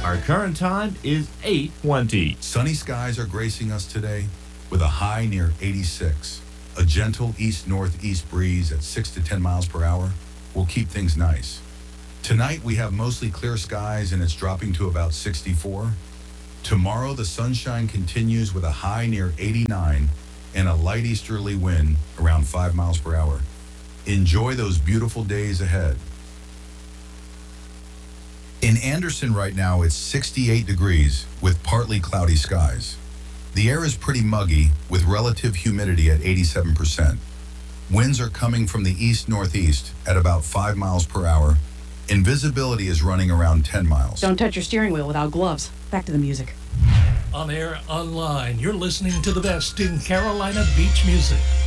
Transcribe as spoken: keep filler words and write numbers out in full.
Our current time is eight twenty. Sunny skies are gracing us today with a high near eighty-six. A gentle east-northeast breeze at six to ten miles per hour will keep things nice. Tonight we have mostly clear skies and it's dropping to about sixty-four. Tomorrow the sunshine continues with a high near eighty-nine and a light easterly wind around five miles per hour. Enjoy those beautiful days ahead. In Anderson right now, it's sixty-eight degrees with partly cloudy skies. The air is pretty muggy with relative humidity at eighty-seven percent. Winds are coming from the east-northeast at about five miles per hour, and visibility is running around ten miles. Don't touch your steering wheel without gloves. Back to the music. On air, online, you're listening to the best in Carolina beach music.